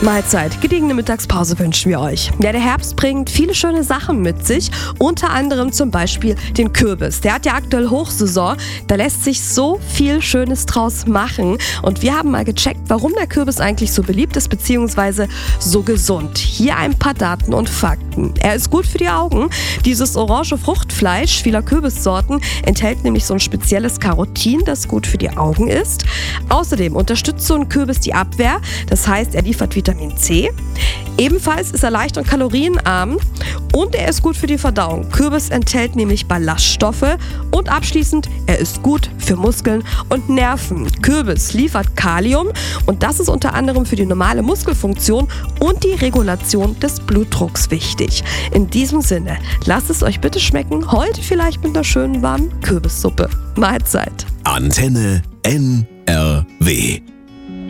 Mahlzeit, gediegene Mittagspause wünschen wir euch. Ja, der Herbst bringt viele schöne Sachen mit sich, unter anderem zum Beispiel den Kürbis. Der hat ja aktuell Hochsaison, da lässt sich so viel Schönes draus machen und wir haben mal gecheckt, warum der Kürbis eigentlich so beliebt ist bzw. so gesund. Hier ein paar Daten und Fakten. Er ist gut für die Augen. Dieses orange Fruchtfleisch vieler Kürbissorten enthält nämlich so ein spezielles Carotin, das gut für die Augen ist. Außerdem unterstützt so ein Kürbis die Abwehr, das heißt, er liefert Vitamin C. Ebenfalls ist er leicht und kalorienarm und er ist gut für die Verdauung. Kürbis enthält nämlich Ballaststoffe und abschließend, er ist gut für Muskeln und Nerven. Kürbis liefert Kalium und das ist unter anderem für die normale Muskelfunktion und die Regulation des Blutdrucks wichtig. In diesem Sinne, lasst es euch bitte schmecken, heute vielleicht mit einer schönen warmen Kürbissuppe. Mahlzeit. Antenne NRW.